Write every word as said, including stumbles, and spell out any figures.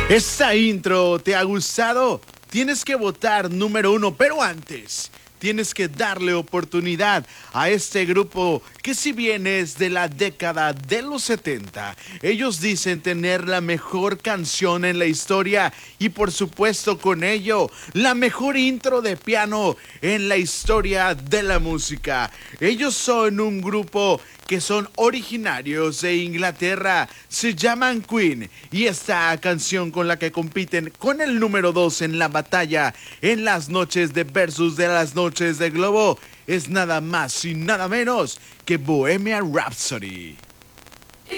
¿Esta intro te ha gustado? Tienes que votar número uno, pero antes tienes que darle oportunidad a este grupo que, si bien es de la década de los setenta, ellos dicen tener la mejor canción en la historia y, por supuesto, con ello, la mejor intro de piano en la historia de la música. Ellos son un grupo que son originarios de Inglaterra, se llaman Queen, y esta canción con la que compiten con el número dos en la batalla en las noches de Versus de las noches de Globo es nada más y nada menos que Bohemian Rhapsody.